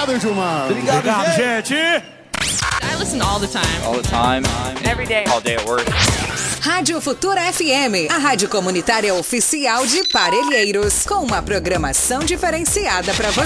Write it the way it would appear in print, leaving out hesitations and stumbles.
Obrigado, Gilmar. Obrigado, gente. I listen all the time. All the time. Every day. All day at work. Rádio Futura FM, a rádio comunitária oficial de Parelheiros, com uma programação diferenciada para você.